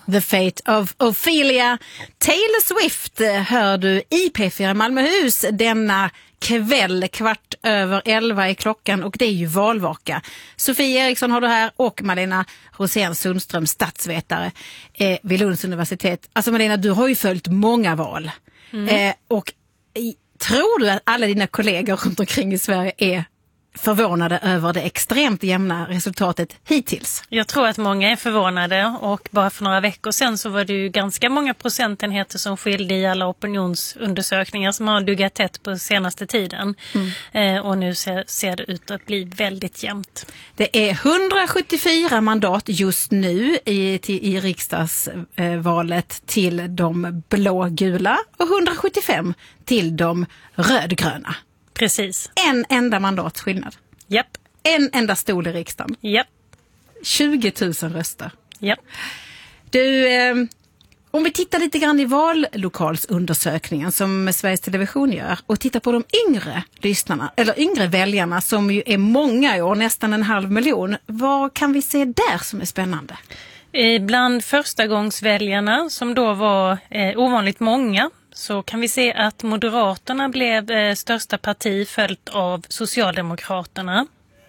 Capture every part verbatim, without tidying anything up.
The Fate of Ophelia. Taylor Swift hör du i P fyra Malmöhus denna kväll, kvart över elva i klockan, och det är ju valvaka. Sofie Eriksson har du här och Malena Rosén Sundström, statsvetare eh, vid Lunds universitet. Alltså Malena, du har ju följt många val. Mm. Eh, och i, tror du att alla dina kollegor runt omkring i Sverige är förvånade över det extremt jämna resultatet hittills? Jag tror att många är förvånade, och bara för några veckor sedan så var det ju ganska många procentenheter som skilde i alla opinionsundersökningar som har duggat tätt på senaste tiden. Mm. Eh, och nu ser, ser det ut att bli väldigt jämnt. Det är hundrasjuttiofyra mandat just nu i, till, i riksdagsvalet till de blågula och hundrasjuttiofem till de rödgröna. Precis. En enda mandatskillnad. Japp. En enda stol i riksdagen. Japp. tjugo tusen röster. Japp. Du, eh, om vi tittar lite grann i vallokalsundersökningen som Sveriges Television gör och tittar på de yngre lyssnarna, eller yngre väljarna som ju är många i år, nästan en halv miljon. Vad kan vi se där som är spännande? Bland förstagångsväljarna, som då var eh, ovanligt många, så kan vi se att Moderaterna blev eh, största parti, följt av Socialdemokraterna.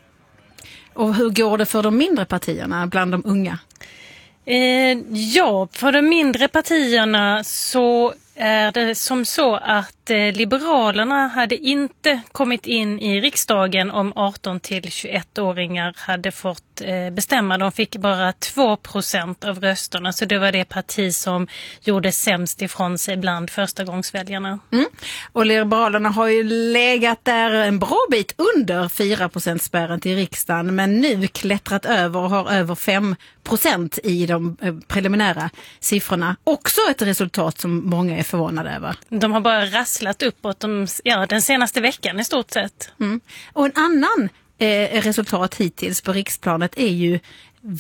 Och hur går det för de mindre partierna bland de unga? Eh, ja, för de mindre partierna så är det som så att eh, Liberalerna hade inte kommit in i riksdagen om arton till tjugoett-åringar hade fått eh, bestämma. De fick bara två procent av rösterna, så det var det parti som gjorde sämst ifrån sig bland förstagångsväljarna. Mm. Och Liberalerna har ju legat där en bra bit under fyra procent spärren till riksdagen, men nu klättrat över och har över fem procent i de preliminära siffrorna. Också ett resultat som många är förvånade över. De har bara rasslat uppåt de, ja, den senaste veckan i stort sett. Mm. Och en annan eh, resultat hittills på riksplanet är ju